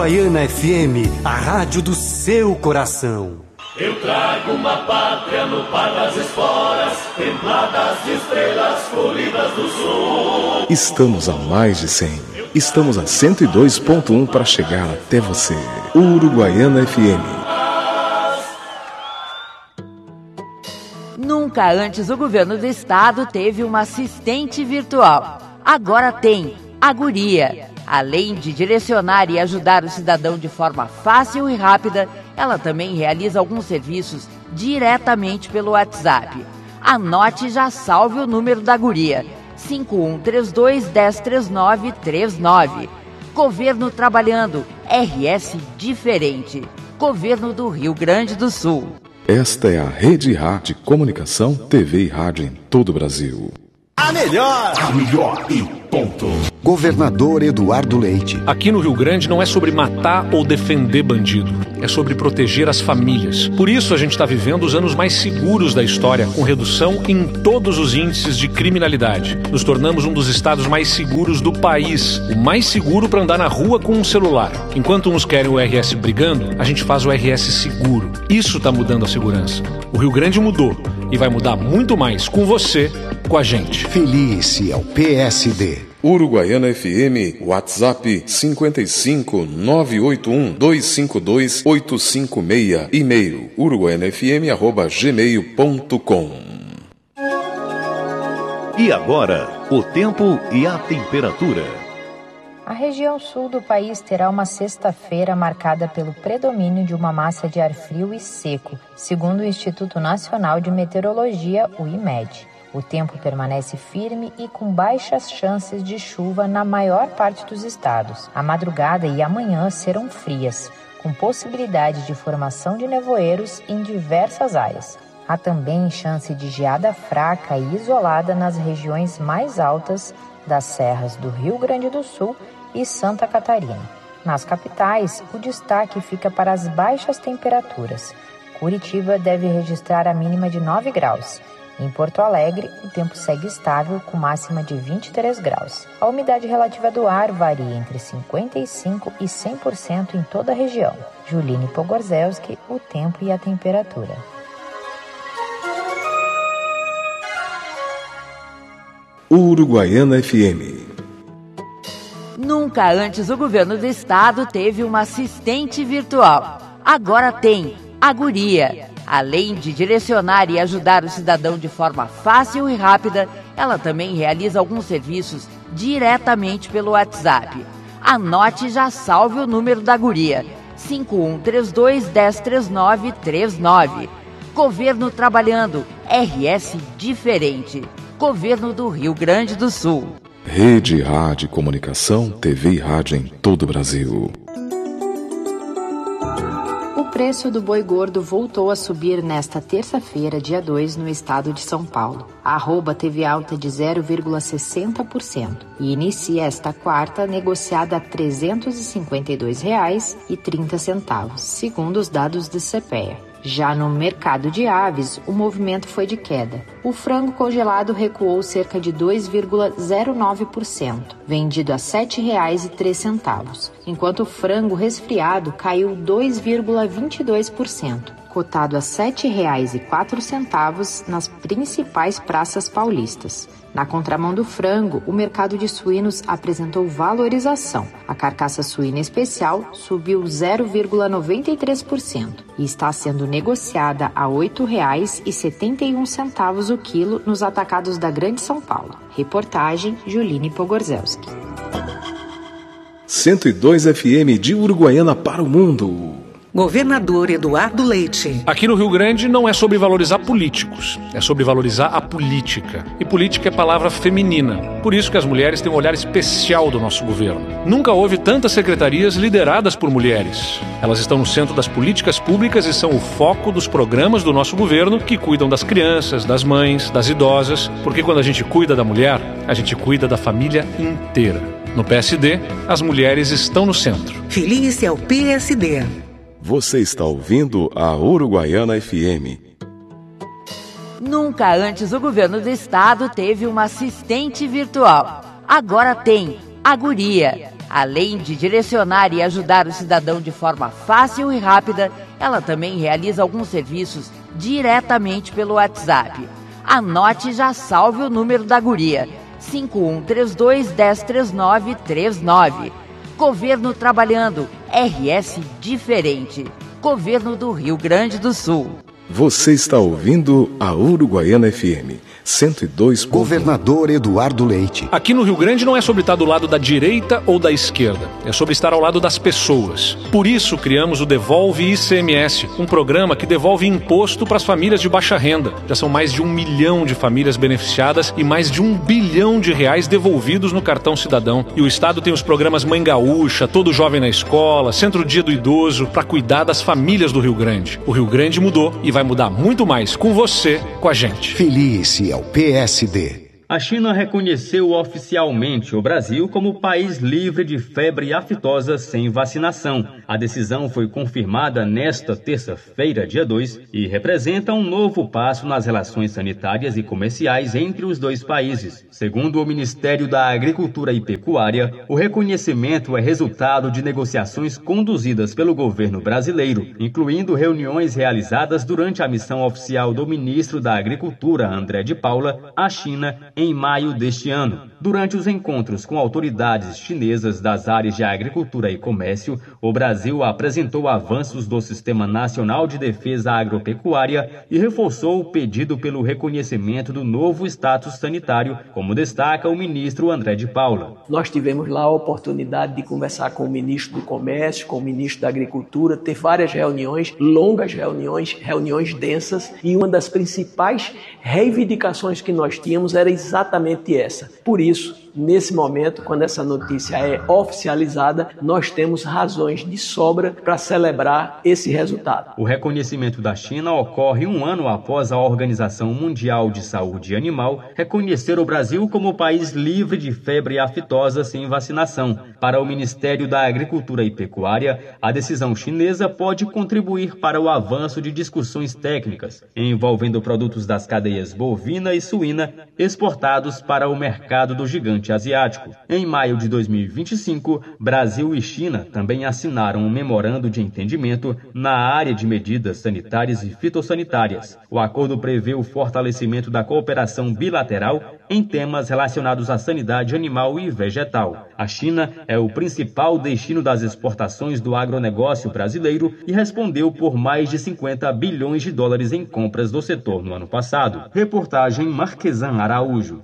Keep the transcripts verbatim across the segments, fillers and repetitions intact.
Uruguaiana F M, a rádio do seu coração. Eu trago uma pátria no par das esporas, templadas de estrelas colhidas do sul. Estamos a mais de cem. Estamos a cento e dois ponto um para chegar até você. Uruguaiana F M. Nunca antes o governo do estado teve uma assistente virtual. Agora tem a Guria. Além de direcionar e ajudar o cidadão de forma fácil e rápida, ela também realiza alguns serviços diretamente pelo WhatsApp. Anote e já salve o número da Guria: cinco um três dois, um zero três nove três nove. Governo trabalhando, R S diferente. Governo do Rio Grande do Sul. Esta é a Rede Rádio de Comunicação, T V e Rádio em todo o Brasil. A melhor! A melhor e ponto. Governador Eduardo Leite. Aqui no Rio Grande não é sobre matar ou defender bandido, é sobre proteger as famílias. Por isso a gente está vivendo os anos mais seguros da história, com redução em todos os índices de criminalidade. Nos tornamos um dos estados mais seguros do país, o mais seguro para andar na rua com um celular. Enquanto uns querem o R S brigando, a gente faz o R S seguro. Isso está mudando a segurança. O Rio Grande mudou e vai mudar muito mais com você, com a gente. Felice ao P S D. Uruguaiana F M, WhatsApp cinco cinco nove oito um dois cinco dois oito cinco seis, e-mail uruguaianafm arroba gmail ponto com. E agora, o tempo e a temperatura. A região sul do país terá uma sexta-feira marcada pelo predomínio de uma massa de ar frio e seco, segundo o Instituto Nacional de Meteorologia, o I M E D. O tempo permanece firme e com baixas chances de chuva na maior parte dos estados. A madrugada e a manhã serão frias, com possibilidade de formação de nevoeiros em diversas áreas. Há também chance de geada fraca e isolada nas regiões mais altas das serras do Rio Grande do Sul e Santa Catarina. Nas capitais, o destaque fica para as baixas temperaturas. Curitiba deve registrar a mínima de nove graus. Em Porto Alegre, o tempo segue estável, com máxima de vinte e três graus. A umidade relativa do ar varia entre cinquenta e cinco por cento e cem por cento em toda a região. Juline Pogorzelski, o tempo e a temperatura. Uruguaiana F M. Nunca antes o governo do estado teve uma assistente virtual. Agora tem a Guria. Além de direcionar e ajudar o cidadão de forma fácil e rápida, ela também realiza alguns serviços diretamente pelo WhatsApp. Anote e já salve o número da Guria: cinco um três dois, um zero três nove três nove. Governo trabalhando, R S diferente. Governo do Rio Grande do Sul. Rede Rádio Comunicação, T V e Rádio em todo o Brasil. O preço do boi gordo voltou a subir nesta terça-feira, dia dois, no estado de São Paulo. A arroba teve alta de zero vírgula sessenta por cento e inicia esta quarta negociada a trezentos e cinquenta e dois reais e trinta centavos, segundo os dados do CEPEA. Já no mercado de aves, o movimento foi de queda. O frango congelado recuou cerca de dois vírgula zero nove por cento, vendido a sete reais e três centavos, enquanto o frango resfriado caiu dois vírgula vinte e dois por cento, cotado a sete reais e quatro centavos nas principais praças paulistas. Na contramão do frango, o mercado de suínos apresentou valorização. A carcaça suína especial subiu zero vírgula noventa e três por cento e está sendo negociada a oito reais e setenta e um centavos o quilo nos atacados da Grande São Paulo. Reportagem Juline Pogorzelski. cento e dois F M de Uruguaiana para o mundo. Governador Eduardo Leite. Aqui no Rio Grande não é sobre valorizar políticos, é sobre valorizar a política. E política é palavra feminina. Por isso que as mulheres têm um olhar especial do nosso governo. Nunca houve tantas secretarias lideradas por mulheres. Elas estão no centro das políticas públicas e são o foco dos programas do nosso governo que cuidam das crianças, das mães, das idosas. Porque quando a gente cuida da mulher, a gente cuida da família inteira. No P S D, as mulheres estão no centro. Felice ao P S D. Você está ouvindo a Uruguaiana F M. Nunca antes o governo do estado teve uma assistente virtual. Agora tem a Guria. Além de direcionar e ajudar o cidadão de forma fácil e rápida, ela também realiza alguns serviços diretamente pelo WhatsApp. Anote e já salve o número da guria, cinco um três dois, um zero três nove três nove. Governo trabalhando, R S diferente. Governo do Rio Grande do Sul. Você está ouvindo a Uruguaiana F M cento e dois ponto um. Governador Eduardo Leite. Aqui no Rio Grande não é sobre estar do lado da direita ou da esquerda, é sobre estar ao lado das pessoas. Por isso criamos o Devolve I C M S, um programa que devolve imposto para as famílias de baixa renda. Já são mais de um milhão de famílias beneficiadas e mais de um bilhão de reais devolvidos no cartão cidadão. E o Estado tem os programas Mãe Gaúcha, Todo Jovem na Escola, Centro Dia do Idoso, para cuidar das famílias do Rio Grande. O Rio Grande mudou e vai mudar muito mais com você, com a gente. Felice ao P S D. A China reconheceu oficialmente o Brasil como país livre de febre aftosa sem vacinação. A decisão foi confirmada nesta terça-feira, dia dois, e representa um novo passo nas relações sanitárias e comerciais entre os dois países. Segundo o Ministério da Agricultura e Pecuária, o reconhecimento é resultado de negociações conduzidas pelo governo brasileiro, incluindo reuniões realizadas durante a missão oficial do ministro da Agricultura, André de Paula, à China, em maio deste ano. Durante os encontros com autoridades chinesas das áreas de agricultura e comércio, o Brasil apresentou avanços do Sistema Nacional de Defesa Agropecuária e reforçou o pedido pelo reconhecimento do novo status sanitário, como destaca o ministro André de Paula. Nós tivemos lá a oportunidade de conversar com o ministro do Comércio, com o ministro da Agricultura, ter várias reuniões, longas reuniões, reuniões densas, e uma das principais reivindicações que nós tínhamos era exatamente essa. Por isso, nesse momento, quando essa notícia é oficializada, nós temos razões de sobra para celebrar esse resultado. O reconhecimento da China ocorre um ano após a Organização Mundial de Saúde Animal reconhecer o Brasil como país livre de febre aftosa sem vacinação. Para o Ministério da Agricultura e Pecuária, a decisão chinesa pode contribuir para o avanço de discussões técnicas envolvendo produtos das cadeias bovina e suína exportados para o mercado do gigante asiático. Em maio de dois mil e vinte e cinco, Brasil e China também assinaram um memorando de entendimento na área de medidas sanitárias e fitossanitárias. O acordo prevê o fortalecimento da cooperação bilateral em temas relacionados à sanidade animal e vegetal. A China é o principal destino das exportações do agronegócio brasileiro e respondeu por mais de cinquenta bilhões de dólares em compras do setor no ano passado. Reportagem Marquesan Araújo.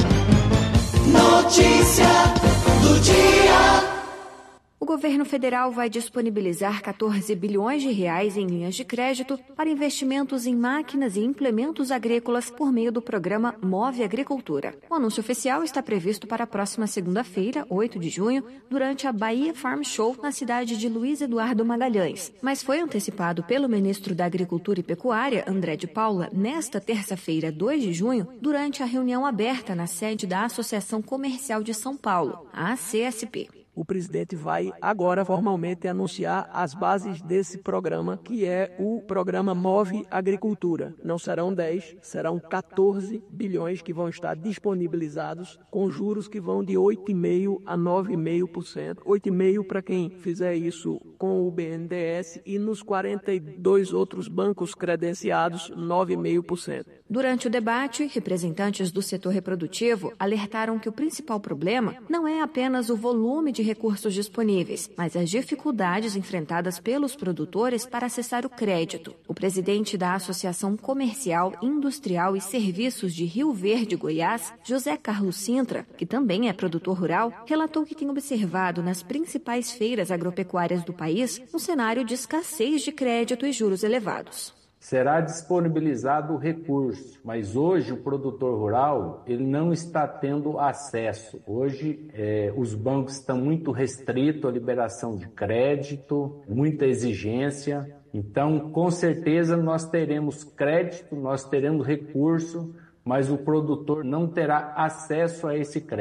Notícia do dia. O governo federal vai disponibilizar quatorze bilhões de reais em linhas de crédito para investimentos em máquinas e implementos agrícolas por meio do programa Move Agricultura. O anúncio oficial está previsto para a próxima segunda-feira, oito de junho, durante a Bahia Farm Show na cidade de Luiz Eduardo Magalhães, mas foi antecipado pelo ministro da Agricultura e Pecuária, André de Paula, nesta terça-feira, dois de junho, durante a reunião aberta na sede da Associação Comercial de São Paulo, a A C S P. O presidente vai agora formalmente anunciar as bases desse programa, que é o programa Move Agricultura. Não serão dez, serão quatorze bilhões que vão estar disponibilizados, com juros que vão de oito vírgula cinco por cento a nove vírgula cinco por cento. oito vírgula cinco por cento para quem fizer isso com o B N D E S e nos quarenta e dois outros bancos credenciados, nove vírgula cinco por cento. Durante o debate, representantes do setor reprodutivo alertaram que o principal problema não é apenas o volume de recursos disponíveis, mas as dificuldades enfrentadas pelos produtores para acessar o crédito. O presidente da Associação Comercial, Industrial e Serviços de Rio Verde, Goiás, José Carlos Sintra, que também é produtor rural, relatou que tem observado nas principais feiras agropecuárias do país um cenário de escassez de crédito e juros elevados. Será disponibilizado o recurso, mas hoje o produtor rural ele não está tendo acesso. Hoje é, os bancos estão muito restritos à liberação de crédito, muita exigência. Então, com certeza, nós teremos crédito, nós teremos recurso, mas o produtor não terá acesso a esse crédito.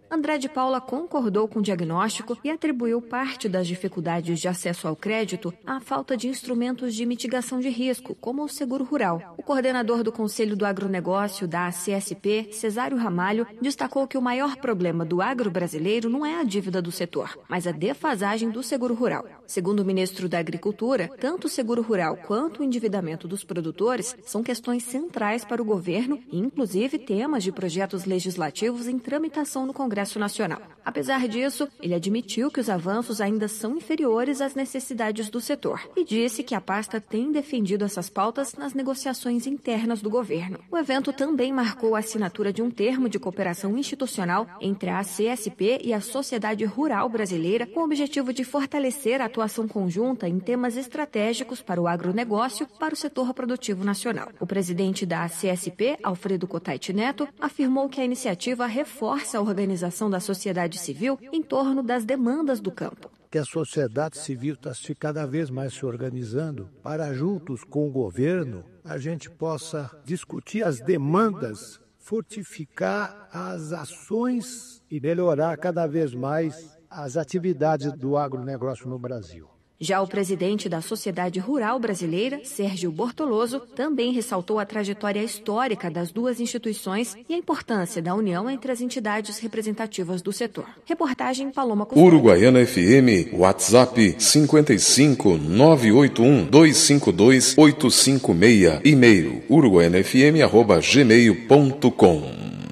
André de Paula concordou com o diagnóstico e atribuiu parte das dificuldades de acesso ao crédito à falta de instrumentos de mitigação de risco, como o seguro rural. O coordenador do Conselho do Agronegócio da A C S P, Cesário Ramalho, destacou que o maior problema do agro brasileiro não é a dívida do setor, mas a defasagem do seguro rural. Segundo o ministro da Agricultura, tanto o seguro rural quanto o endividamento dos produtores são questões centrais para o governo e, inclusive, temas de projetos legislativos em tramitação no Congresso Nacional. Apesar disso, ele admitiu que os avanços ainda são inferiores às necessidades do setor e disse que a pasta tem defendido essas pautas nas negociações internas do governo. O evento também marcou a assinatura de um termo de cooperação institucional entre a A C S P e a Sociedade Rural Brasileira, com o objetivo de fortalecer a atuação conjunta em temas estratégicos para o agronegócio e para o setor produtivo nacional. O presidente da A C S P, Alfredo Cotait Neto, afirmou que a iniciativa reforça a organização da sociedade civil em torno das demandas do campo. Que a sociedade civil está se cada vez mais se organizando para, juntos com o governo, a gente possa discutir as demandas, fortificar as ações e melhorar cada vez mais as atividades do agronegócio no Brasil. Já o presidente da Sociedade Rural Brasileira, Sérgio Bortoloso, também ressaltou a trajetória histórica das duas instituições e a importância da união entre as entidades representativas do setor. Reportagem Paloma Custódio. Uruguaiana F M, WhatsApp cinco cinco nove oito um dois cinco dois oito cinco seis, e-mail uruguaianafm arroba gmail ponto com.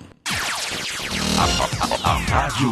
Rádio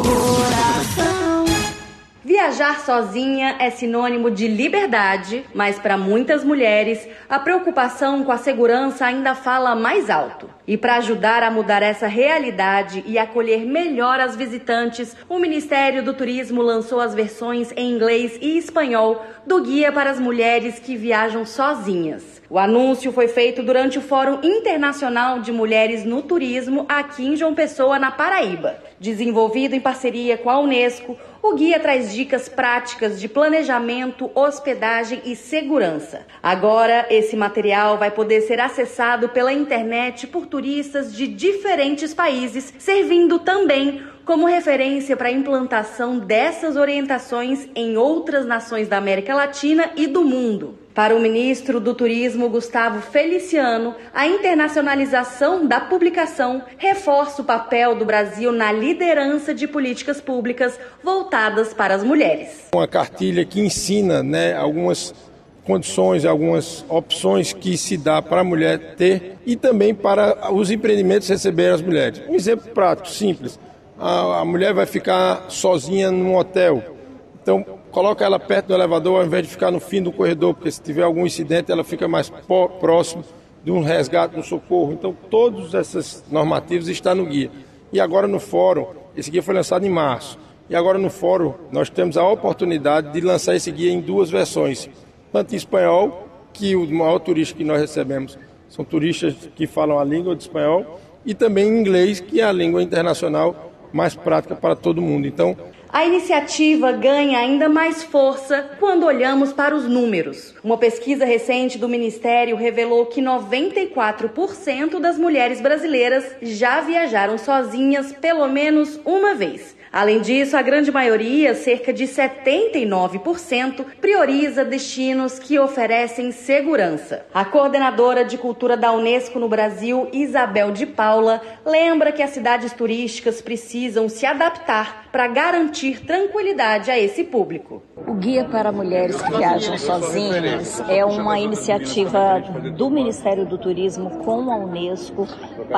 Viajar sozinha é sinônimo de liberdade, mas para muitas mulheres, a preocupação com a segurança ainda fala mais alto. E para ajudar a mudar essa realidade e acolher melhor as visitantes, o Ministério do Turismo lançou as versões em inglês e espanhol do Guia para as Mulheres que Viajam Sozinhas. O anúncio foi feito durante o Fórum Internacional de Mulheres no Turismo aqui em João Pessoa, na Paraíba. Desenvolvido em parceria com a Unesco, o guia traz dicas práticas de planejamento, hospedagem e segurança. Agora, esse material vai poder ser acessado pela internet por turistas de diferentes países, servindo também como referência para a implantação dessas orientações em outras nações da América Latina e do mundo. Para o ministro do Turismo, Gustavo Feliciano, a internacionalização da publicação reforça o papel do Brasil na liderança de políticas públicas voltadas para as mulheres. Uma cartilha que ensina, né, algumas condições, algumas opções que se dá para a mulher ter e também para os empreendimentos receberem as mulheres. Um exemplo prático, simples. A, a mulher vai ficar sozinha num hotel. Então, coloca ela perto do elevador ao invés de ficar no fim do corredor, porque se tiver algum incidente ela fica mais próximo de um resgate, de um socorro. Então, todos esses normativos estão no guia. E agora no fórum, esse guia foi lançado em março. E agora no fórum nós temos a oportunidade de lançar esse guia em duas versões. Tanto em espanhol, que o maior turista que nós recebemos são turistas que falam a língua de espanhol, e também em inglês, que é a língua internacional mais prática para todo mundo. Então, a iniciativa ganha ainda mais força quando olhamos para os números. Uma pesquisa recente do Ministério revelou que noventa e quatro por cento das mulheres brasileiras já viajaram sozinhas pelo menos uma vez. Além disso, a grande maioria, cerca de setenta e nove por cento, prioriza destinos que oferecem segurança. A coordenadora de cultura da Unesco no Brasil, Isabel de Paula, lembra que as cidades turísticas precisam se adaptar para garantir tranquilidade a esse público. O Guia para Mulheres que Viajam Sozinhas é uma iniciativa do Ministério do Turismo com a Unesco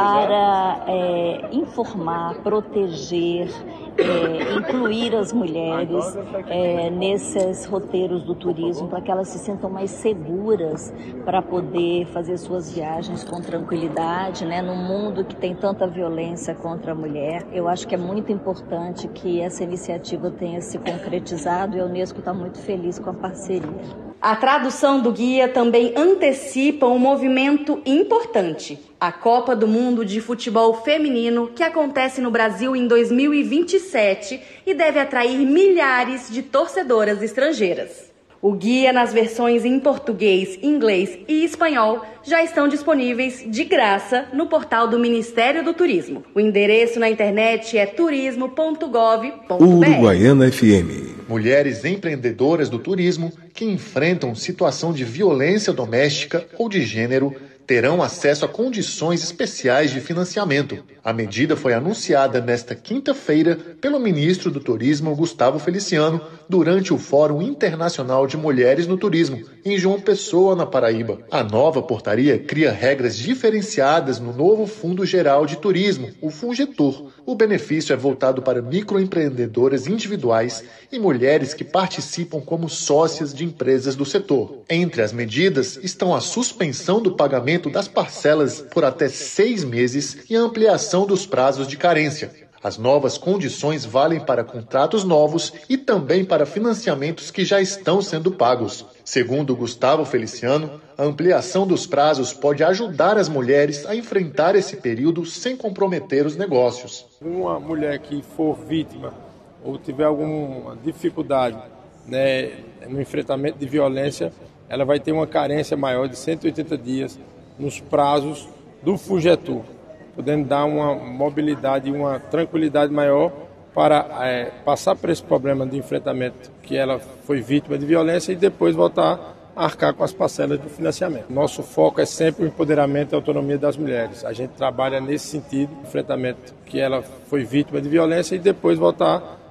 para é, informar, proteger, É, incluir as mulheres é, nesses roteiros do turismo para que elas se sintam mais seguras para poder fazer suas viagens com tranquilidade, né? Num mundo que tem tanta violência contra a mulher. Eu acho que é muito importante que essa iniciativa tenha se concretizado e a Unesco está muito feliz com a parceria. A tradução do guia também antecipa um movimento importante, a Copa do Mundo de Futebol Feminino, que acontece no Brasil em dois mil e vinte e sete e deve atrair milhares de torcedoras estrangeiras. O guia nas versões em português, inglês e espanhol já estão disponíveis de graça no portal do Ministério do Turismo. O endereço na internet é turismo ponto gov ponto br. Uruguaiana F M. Mulheres empreendedoras do turismo que enfrentam situação de violência doméstica ou de gênero terão acesso a condições especiais de financiamento. A medida foi anunciada nesta quinta-feira pelo ministro do Turismo, Gustavo Feliciano, durante o Fórum Internacional de Mulheres no Turismo, em João Pessoa, na Paraíba. A nova portaria cria regras diferenciadas no novo Fundo Geral de Turismo, o FUNGETUR. O benefício é voltado para microempreendedoras individuais e mulheres que participam como sócias de empresas do setor. Entre as medidas estão a suspensão do pagamento das parcelas por até seis meses e a ampliação dos prazos de carência. As novas condições valem para contratos novos e também para financiamentos que já estão sendo pagos. Segundo Gustavo Feliciano, a ampliação dos prazos pode ajudar as mulheres a enfrentar esse período sem comprometer os negócios. Uma mulher que for vítima ou tiver alguma dificuldade, né, no enfrentamento de violência, ela vai ter uma carência maior de cento e oitenta dias nos prazos do FUNGETUR, podendo dar uma mobilidade e uma tranquilidade maior para é, passar por esse problema de enfrentamento que ela foi vítima de violência e depois voltar a arcar com as parcelas do financiamento. Nosso foco é sempre o empoderamento e a autonomia das mulheres. A gente trabalha nesse sentido, enfrentamento que ela foi vítima de violência e depois voltar